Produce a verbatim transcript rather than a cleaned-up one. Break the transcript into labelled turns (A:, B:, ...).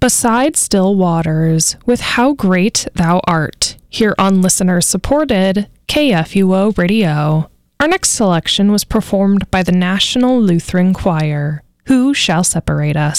A: Beside Still Waters with How Great Thou Art, here on listener-supported K F U O Radio. Our next selection was performed by the National Lutheran Choir, Who Shall Separate Us?